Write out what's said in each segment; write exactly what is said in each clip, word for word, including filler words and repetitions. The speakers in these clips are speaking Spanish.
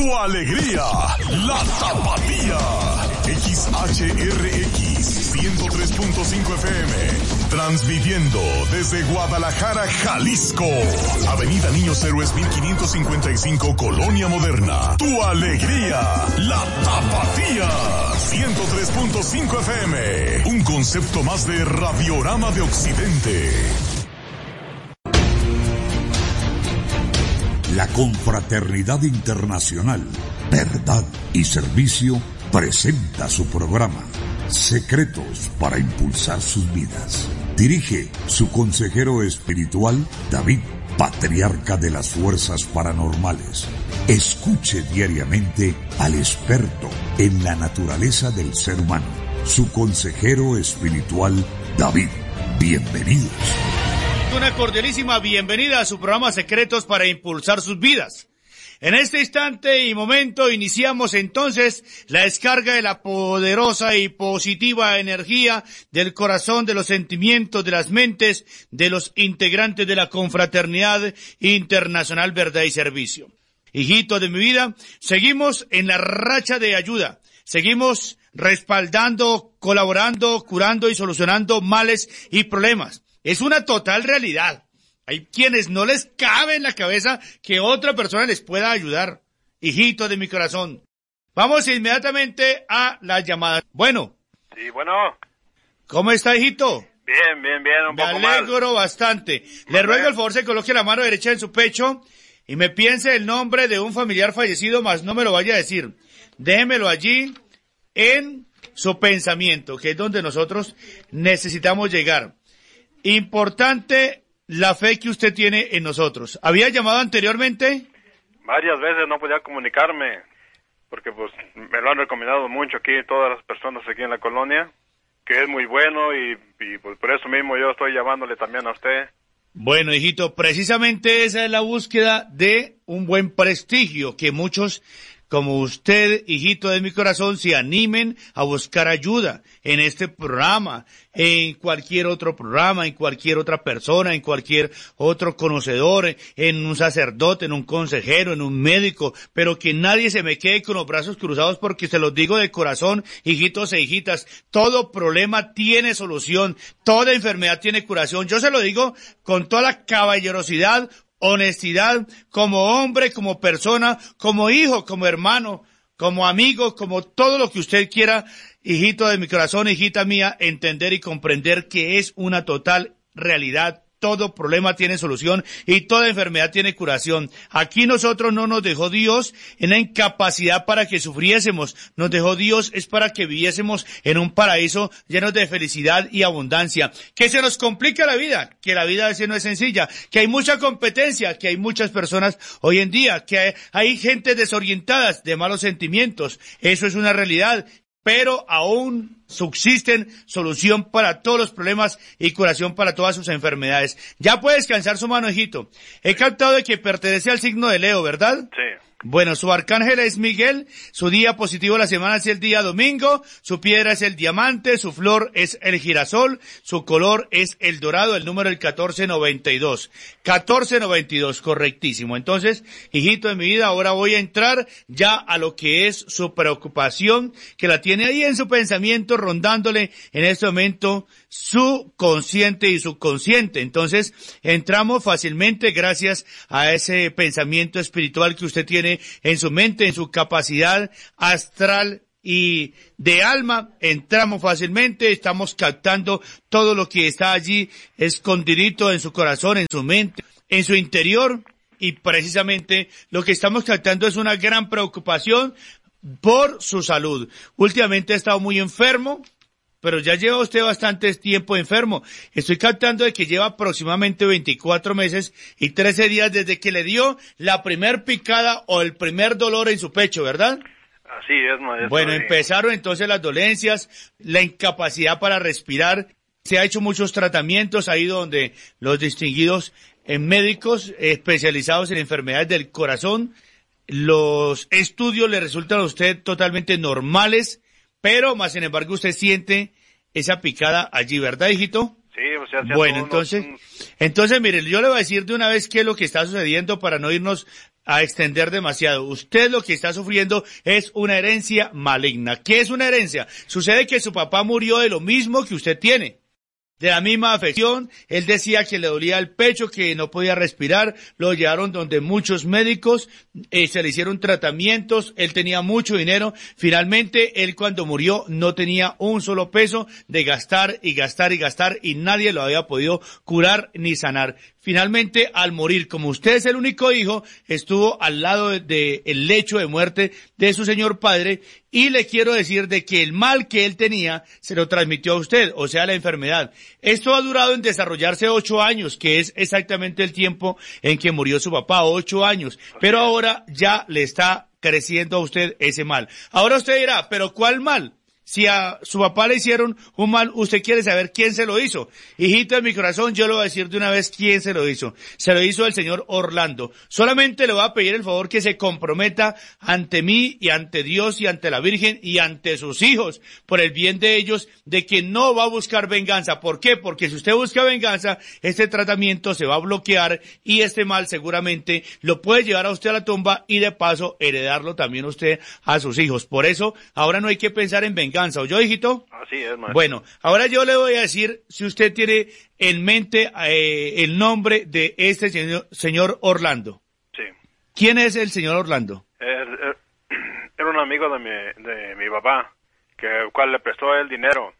tu alegría, la Tapatía. X H R X ciento tres punto cinco F M, transmitiendo desde Guadalajara, Jalisco. Avenida Niños Héroes mil quinientos cincuenta y cinco, Colonia Moderna. Tu alegría, la Tapatía. ciento tres punto cinco F M, un concepto más de Radiorama de Occidente. La Confraternidad Internacional, Verdad y Servicio presenta su programa Secretos para Impulsar Sus Vidas. Dirige su consejero espiritual David, patriarca de las fuerzas paranormales. Escuche diariamente al experto en la naturaleza del ser humano, su consejero espiritual David. Bienvenidos. Una cordialísima bienvenida a su programa Secretos para Impulsar Sus Vidas. En este instante y momento iniciamos entonces la descarga de la poderosa y positiva energía del corazón, de los sentimientos, de las mentes de los integrantes de la Confraternidad Internacional Verdad y Servicio. Hijitos de mi vida, seguimos en la racha de ayuda, seguimos respaldando, colaborando, curando y solucionando males y problemas. Es una total realidad. Hay quienes no les cabe en la cabeza que otra persona les pueda ayudar. Hijitos de mi corazón. Vamos inmediatamente a las llamadas. Bueno. Sí, bueno. ¿Cómo está, hijito? Bien, bien, bien, un me poco Me alegro mal. bastante. Le ruego el favor se coloque la mano derecha en su pecho y me piense el nombre de un familiar fallecido, mas no me lo vaya a decir. Déjemelo allí en su pensamiento, que es donde nosotros necesitamos llegar. Importante la fe que usted tiene en nosotros. ¿Había llamado anteriormente? Varias veces no podía comunicarme, porque pues me lo han recomendado mucho aquí, todas las personas aquí en la colonia, que es muy bueno y, y pues por eso mismo yo estoy llamándole también a usted. Bueno, hijito, precisamente esa es la búsqueda de un buen prestigio, que muchos como usted, hijito de mi corazón, se animen a buscar ayuda en este programa, en cualquier otro programa, en cualquier otra persona, en cualquier otro conocedor, en un sacerdote, en un consejero, en un médico, pero que nadie se me quede con los brazos cruzados, porque se los digo de corazón, hijitos e hijitas, todo problema tiene solución, toda enfermedad tiene curación. Yo se lo digo con toda la caballerosidad, honestidad, como hombre, como persona, como hijo, como hermano, como amigo, como todo lo que usted quiera, hijito de mi corazón, hijita mía, entender y comprender que es una total realidad. Todo problema tiene solución y toda enfermedad tiene curación. Aquí nosotros no nos dejó Dios en la incapacidad para que sufriésemos. Nos dejó Dios es para que viviésemos en un paraíso lleno de felicidad y abundancia. Que se nos complica la vida, que la vida a veces no es sencilla, que hay mucha competencia, que hay muchas personas hoy en día, que hay, hay gente desorientadas de malos sentimientos. Eso es una realidad. Pero aún subsisten solución para todos los problemas y curación para todas sus enfermedades. Ya puede descansar su mano, hijito. He captado de que pertenece al signo de Leo, ¿verdad? Sí. Bueno, su arcángel es Miguel, su día positivo de la semana es el día domingo, su piedra es el diamante, su flor es el girasol, su color es el dorado, el número el catorce noventa y dos. catorce noventa y dos, correctísimo. Entonces, hijito de mi vida, ahora voy a entrar ya a lo que es su preocupación, que la tiene ahí en su pensamiento, rondándole en este momento su consciente y subconsciente. Entonces, entramos fácilmente gracias a ese pensamiento espiritual que usted tiene en su mente, en su capacidad astral y de alma. Entramos fácilmente, estamos captando todo lo que está allí escondidito en su corazón, en su mente, en su interior, y precisamente lo que estamos captando es una gran preocupación por su salud. Últimamente ha estado muy enfermo, pero ya lleva usted bastante tiempo enfermo. Estoy captando de que lleva aproximadamente veinticuatro meses y trece días desde que le dio la primer picada o el primer dolor en su pecho, ¿verdad? Así es, maestro. Bueno, sí. Empezaron entonces las dolencias, la incapacidad para respirar. Se ha hecho muchos tratamientos, ahí donde los distinguidos eh, médicos especializados en enfermedades del corazón, los estudios le resultan a usted totalmente normales, pero más sin embargo usted siente esa picada allí, ¿verdad, hijito? Sí, o sea, bueno, unos, entonces, unos... entonces, mire, yo le voy a decir de una vez qué es lo que está sucediendo para no irnos a extender demasiado. Usted lo que está sufriendo es una herencia maligna. ¿Qué es una herencia? Sucede que su papá murió de lo mismo que usted tiene, de la misma afección. Él decía que le dolía el pecho, que no podía respirar, lo llevaron donde muchos médicos, eh, se le hicieron tratamientos, él tenía mucho dinero. Finalmente, él cuando murió no tenía un solo peso de gastar y gastar y gastar y nadie lo había podido curar ni sanar. Finalmente, al morir, como usted es el único hijo, estuvo al lado del de, de lecho de muerte de su señor padre, y le quiero decir de que el mal que él tenía se lo transmitió a usted, o sea, la enfermedad. Esto ha durado en desarrollarse ocho años, que es exactamente el tiempo en que murió su papá, ocho años. Pero ahora ya le está creciendo a usted ese mal. Ahora usted dirá, ¿pero cuál mal? Si a su papá le hicieron un mal, usted quiere saber quién se lo hizo. Hijito de mi corazón, yo le voy a decir de una vez quién se lo hizo. Se lo hizo el señor Orlando. Solamente le voy a pedir el favor que se comprometa ante mí y ante Dios y ante la Virgen y ante sus hijos, por el bien de ellos, de que no va a buscar venganza. ¿Por qué? Porque si usted busca venganza, este tratamiento se va a bloquear y este mal seguramente lo puede llevar a usted a la tumba y de paso heredarlo también usted a sus hijos. Por eso, ahora no hay que pensar en venganza. ¿Oyó, hijito? Así es, maestro. Bueno, ahora yo le voy a decir si usted tiene en mente eh, el nombre de este señor, señor Orlando. Sí. ¿Quién es el señor Orlando? Er, er, era un amigo de mi, de mi papá, que el cual le prestó a él dinero.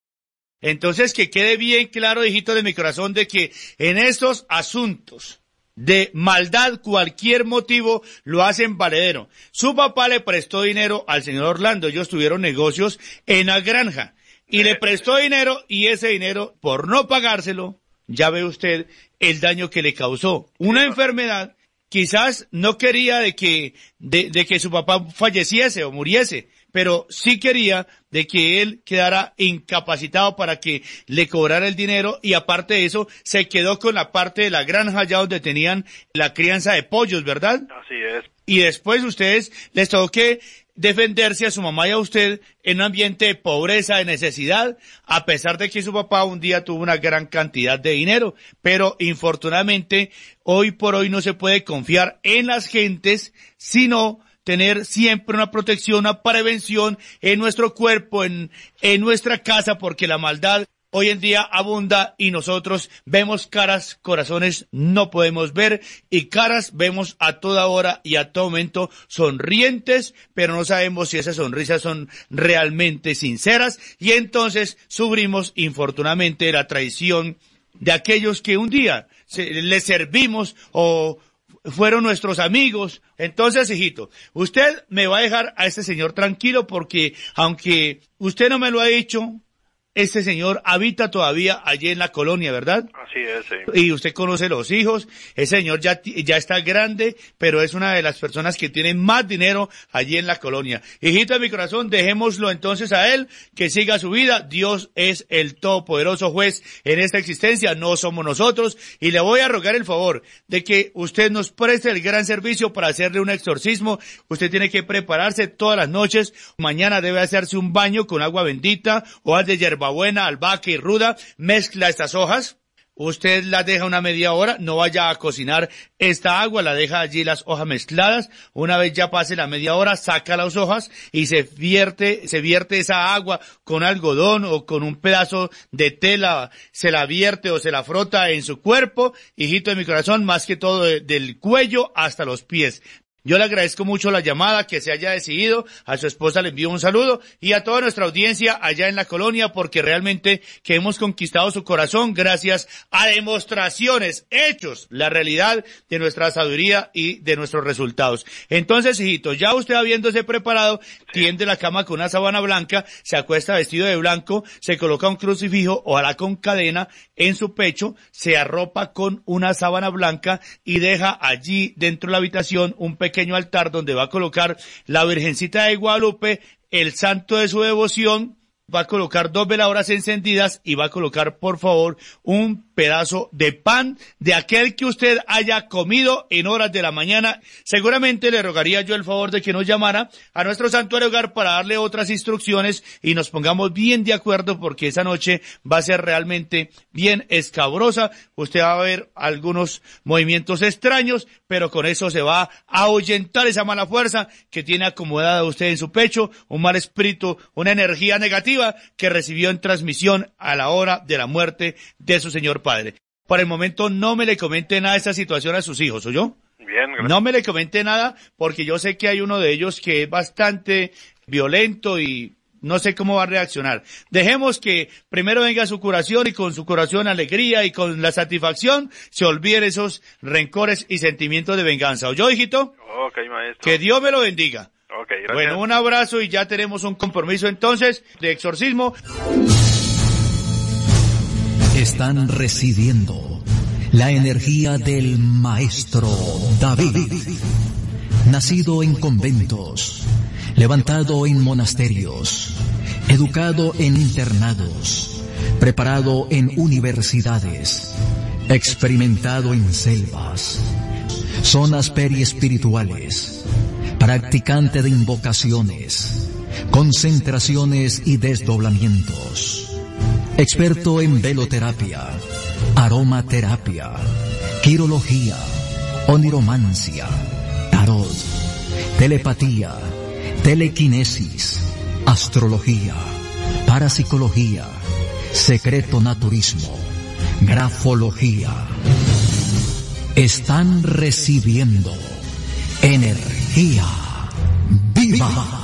Entonces, que quede bien claro, hijito de mi corazón, de que en estos asuntos de maldad, cualquier motivo lo hacen valedero. Su papá le prestó dinero al señor Orlando. Ellos tuvieron negocios en la granja y le prestó dinero, y ese dinero, por no pagárselo, ya ve usted el daño que le causó. Una enfermedad, quizás no quería de que, de, de que su papá falleciese o muriese, pero sí quería de que él quedara incapacitado para que le cobrara el dinero, y aparte de eso, se quedó con la parte de la granja allá donde tenían la crianza de pollos, ¿verdad? Así es. Y después ustedes les tuvo que defenderse a su mamá y a usted en un ambiente de pobreza, de necesidad, a pesar de que su papá un día tuvo una gran cantidad de dinero. Pero infortunadamente, hoy por hoy no se puede confiar en las gentes, sino tener siempre una protección, una prevención en nuestro cuerpo, en, en nuestra casa, porque la maldad hoy en día abunda y nosotros vemos caras, corazones no podemos ver, y caras vemos a toda hora y a todo momento sonrientes, pero no sabemos si esas sonrisas son realmente sinceras, y entonces sufrimos infortunadamente la traición de aquellos que un día se, les servimos o fueron nuestros amigos. Entonces, hijito, usted me va a dejar a este señor tranquilo, porque aunque usted no me lo ha dicho, este señor habita todavía allí en la colonia, ¿verdad? Así es, sí. Y usted conoce los hijos. Ese señor ya, ya está grande, pero es una de las personas que tienen más dinero allí en la colonia. Hijito de mi corazón, dejémoslo entonces a él, que siga su vida. Dios es el todopoderoso juez en esta existencia, no somos nosotros. Y le voy a rogar el favor de que usted nos preste el gran servicio para hacerle un exorcismo. Usted tiene que prepararse todas las noches. Mañana debe hacerse un baño con agua bendita, hojas de hierbabuena, albahaca y ruda. Mezcla estas hojas. Usted las deja una media hora, no vaya a cocinar esta agua, la deja allí las hojas mezcladas. Una vez ya pase la media hora, saca las hojas y se vierte, se vierte esa agua con algodón o con un pedazo de tela, se la vierte o se la frota en su cuerpo, hijito de mi corazón, más que todo de, del cuello hasta los pies. Yo le agradezco mucho la llamada, que se haya decidido, a su esposa le envío un saludo y a toda nuestra audiencia allá en la colonia, porque realmente que hemos conquistado su corazón gracias a demostraciones, hechos, la realidad de nuestra sabiduría y de nuestros resultados. Entonces, hijito, ya usted habiéndose preparado, tiende la cama con una sábana blanca, se acuesta vestido de blanco, se coloca un crucifijo, ojalá con cadena, en su pecho, se arropa con una sábana blanca y deja allí dentro de la habitación un pequeño pequeño altar donde va a colocar la Virgencita de Guadalupe, el santo de su devoción, va a colocar dos veladoras encendidas y va a colocar, por favor, un pedazo de pan de aquel que usted haya comido en horas de la mañana. Seguramente le rogaría yo el favor de que nos llamara a nuestro santuario hogar para darle otras instrucciones y nos pongamos bien de acuerdo, porque esa noche va a ser realmente bien escabrosa. Usted va a ver algunos movimientos extraños, pero con eso se va a ahuyentar esa mala fuerza que tiene acomodada usted en su pecho, un mal espíritu, una energía negativa que recibió en transmisión a la hora de la muerte de su señor padre. Por el momento no me le comente nada de esta situación a sus hijos, ¿oyó? Bien, gracias. No me le comente nada, porque yo sé que hay uno de ellos que es bastante violento y no sé cómo va a reaccionar. Dejemos que primero venga su curación, y con su curación, alegría, y con la satisfacción se olviden esos rencores y sentimientos de venganza. ¿Oyó, hijito? Ok, maestro. Que Dios me lo bendiga. Ok, gracias. Bueno, un abrazo, y ya tenemos un compromiso entonces de exorcismo. Están recibiendo la energía del maestro David, nacido en conventos, levantado en monasterios, educado en internados, preparado en universidades, experimentado en selvas, zonas periespirituales, practicante de invocaciones, concentraciones y desdoblamientos, experto en veloterapia, aromaterapia, quirología, oniromancia, tarot, telepatía, telequinesis, astrología, parapsicología, secreto naturismo, grafología. Están recibiendo energía viva.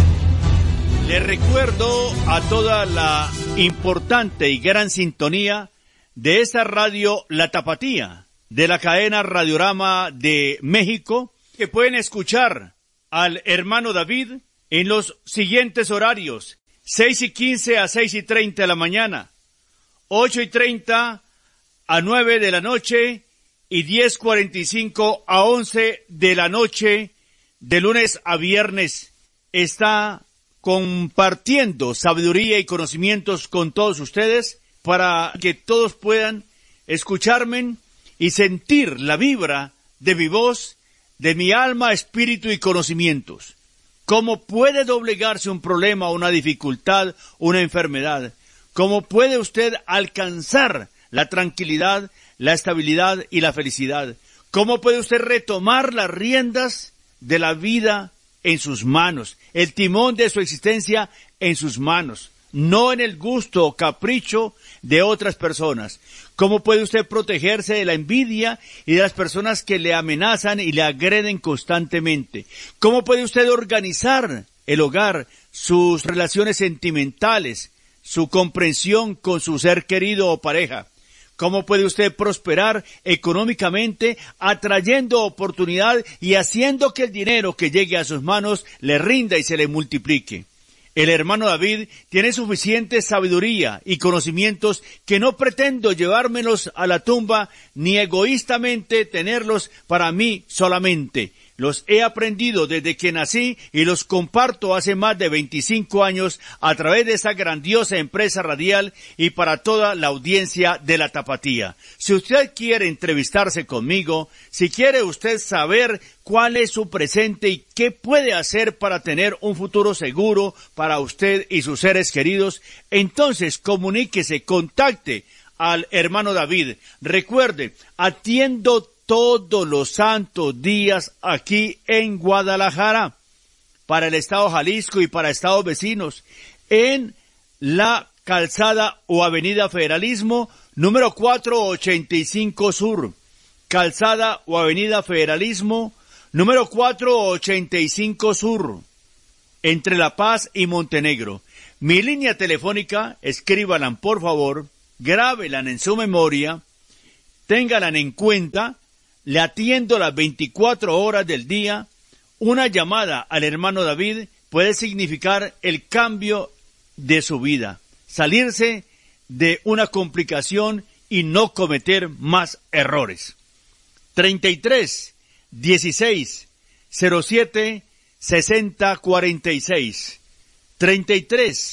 Le recuerdo a toda la importante y gran sintonía de esta radio La Tapatía, de la cadena Radiorama de México, que pueden escuchar al hermano David en los siguientes horarios: seis y quince a seis y treinta de la mañana, ocho y treinta a nueve de la noche y diez cuarenta y cinco a once de la noche, de lunes a viernes. Está compartiendo sabiduría y conocimientos con todos ustedes para que todos puedan escucharme y sentir la vibra de mi voz, de mi alma, espíritu y conocimientos. ¿Cómo puede doblegarse un problema, una dificultad, una enfermedad? ¿Cómo puede usted alcanzar la tranquilidad, la estabilidad y la felicidad? ¿Cómo puede usted retomar las riendas de la vida en sus manos, el timón de su existencia en sus manos, no en el gusto o capricho de otras personas? ¿Cómo puede usted protegerse de la envidia y de las personas que le amenazan y le agreden constantemente? ¿Cómo puede usted organizar el hogar, sus relaciones sentimentales, su comprensión con su ser querido o pareja? ¿Cómo puede usted prosperar económicamente, atrayendo oportunidad y haciendo que el dinero que llegue a sus manos le rinda y se le multiplique? El hermano David tiene suficiente sabiduría y conocimientos que no pretendo llevármelos a la tumba ni egoístamente tenerlos para mí solamente. Los he aprendido desde que nací y los comparto hace más de veinticinco años a través de esa grandiosa empresa radial y para toda la audiencia de La Tapatía. Si usted quiere entrevistarse conmigo, si quiere usted saber cuál es su presente y qué puede hacer para tener un futuro seguro para usted y sus seres queridos, entonces comuníquese, contacte al hermano David. Recuerde, atiendo todos los santos días aquí en Guadalajara, para el estado Jalisco y para estados vecinos, en la calzada o avenida Federalismo, número cuatrocientos ochenta y cinco Sur. Calzada o avenida Federalismo, número cuatrocientos ochenta y cinco Sur, entre La Paz y Montenegro. Mi línea telefónica, escríbanla por favor, grábenla en su memoria, ténganla en cuenta. Le atiendo las veinticuatro horas del día. Una llamada al hermano David puede significar el cambio de su vida, salirse de una complicación y no cometer más errores. treinta y tres, dieciséis, cero siete, sesenta, cuarenta y seis. treinta y tres,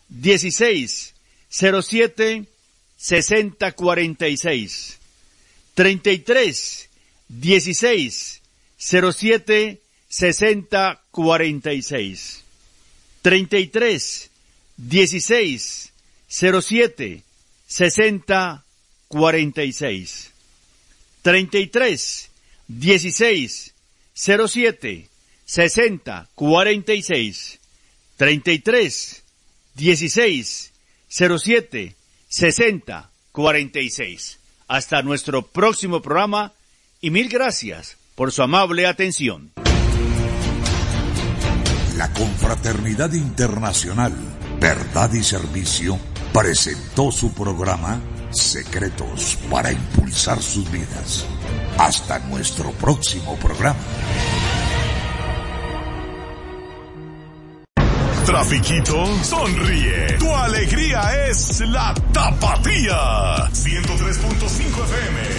dieciséis cero siete sesenta cuarenta y seis. treinta y tres dieciséis cero siete sesenta cuarenta y seis. treinta y tres dieciséis cero siete sesenta cuarenta y seis. treinta y tres dieciséis cero siete sesenta cuarenta y seis. treinta y tres dieciséis cero siete sesenta cuarenta y seis. Hasta nuestro próximo programa y mil gracias por su amable atención. La Confraternidad Internacional Verdad y Servicio presentó su programa Secretos para Impulsar Sus Vidas. Hasta nuestro próximo programa. Trafiquito, sonríe. Tu alegría es la Tapatía. ciento tres punto cinco F M.